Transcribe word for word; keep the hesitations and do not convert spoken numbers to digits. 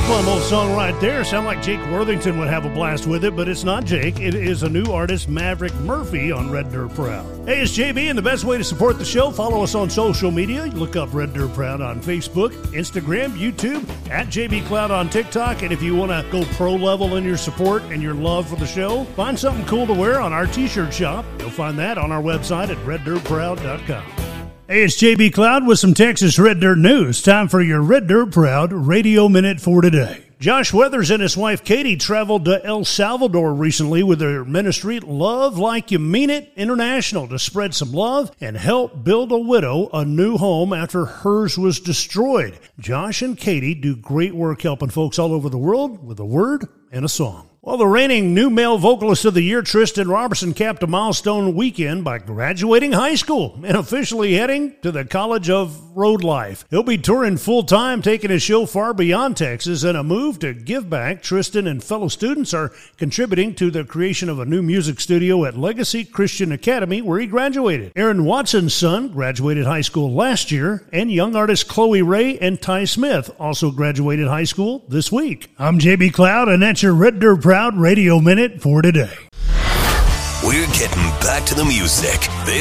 Fun little song right there. Sound like Jake Worthington would have a blast with it, but it's not Jake. It is a new artist, Maverick Murphy, on Red Dirt Proud. Hey, it's J B, and the best way to support the show, follow us on social media. You look up Red Dirt Proud on Facebook, Instagram, YouTube, at J B Cloud on TikTok. And if you want to go pro level in your support and your love for the show, find something cool to wear on our t-shirt shop. You'll find that on our website at red dirt proud dot com. Hey, it's J B Cloud with some Texas Red Dirt news. Time for your Red Dirt Proud Radio Minute for today. Josh Weathers and his wife Katie traveled to El Salvador recently with their ministry, Love Like You Mean It International, to spread some love and help build a widow a new home after hers was destroyed. Josh and Katie do great work helping folks all over the world with a word and a song. Well, the reigning new male vocalist of the year, Tristan Robertson, capped a milestone weekend by graduating high school and officially heading to the College of Road Life. He'll be touring full-time, taking his show far beyond Texas. In a move to give back, Tristan and fellow students are contributing to the creation of a new music studio at Legacy Christian Academy, where he graduated. Aaron Watson's son graduated high school last year, and young artists Chloe Ray and Ty Smith also graduated high school this week. I'm J B Cloud, and that's your Red Dirt Proud Radio Minute for today. We're getting back to the music. This